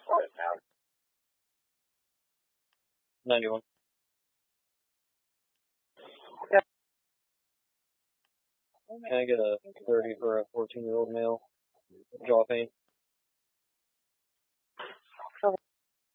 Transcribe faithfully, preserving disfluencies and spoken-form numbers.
ninety-one. Can I get a thirty for a fourteen-year-old male? Jaw pain.